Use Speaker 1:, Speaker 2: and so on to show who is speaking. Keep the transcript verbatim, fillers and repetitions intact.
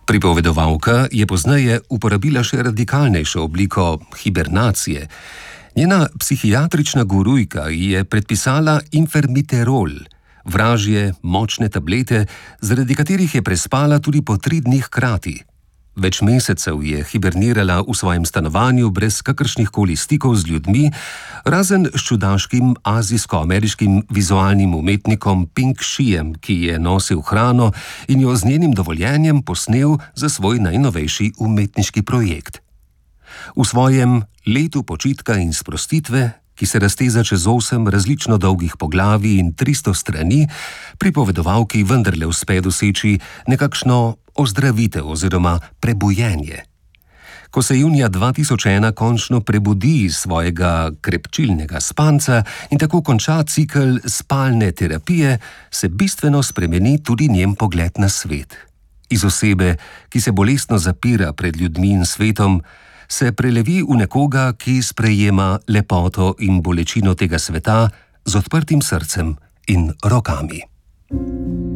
Speaker 1: Pripovedovalka je pozneje uporabila še radikalnejšo obliko hibernacije. Njena psihiatrična gurujka ji je predpisala infermiterol, vražje, močne tablete, zaradi katerih je prespala tudi po tri dni hkrati. Več mesecev je hibernirala v svojem stanovanju brez kakršnihkoli stikov z ljudmi, razen s čudaškim azijsko-ameriškim vizualnim umetnikom Ping Shijem, ki je nosil hrano in jo z njenim dovoljenjem posnel za svoj najnovejši umetniški projekt. V svojem letu počitka in sprostitve, ki se razteza čez osem različno dolgih poglavij in tristo strani, pripovedovalki vendarle uspe doseči nekakšno ozdravitev oziroma prebujenje. Ko se junija dva tisoč ena končno prebudi iz svojega krepčilnega spanca in tako konča cikel spalne terapije, se bistveno spremeni tudi njen pogled na svet. Iz osebe, ki se bolestno zapira pred ljudmi in svetom, se prelevi v nekoga, ki sprejema lepoto in bolečino tega sveta z odprtim srcem in rokami.